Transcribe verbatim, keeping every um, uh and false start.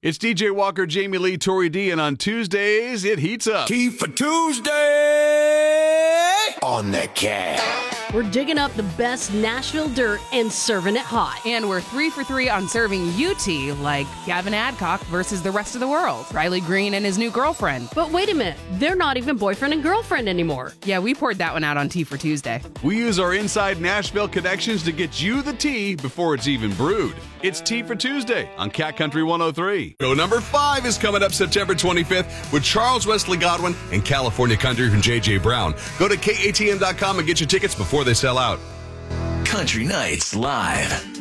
It's D J Walker, Jamie Lee, Tori D, and on Tuesdays, it heats up. Tea for Tuesday on the Cat. We're digging up the best Nashville dirt and serving it hot. And we're three for three on serving you tea, like Gavin Adcock versus the rest of the world, Riley Green and his new girlfriend. But wait a minute, they're not even boyfriend and girlfriend anymore. Yeah, we poured that one out on Tea for Tuesday. We use our inside Nashville connections to get you the tea before it's even brewed. It's Tea for Tuesday on Cat Country one oh three. Show number five is coming up September twenty-fifth with Charles Wesley Godwin and California Country from J J Brown. Go to K A T M dot com and get your tickets before they sell out. Country Nights Live.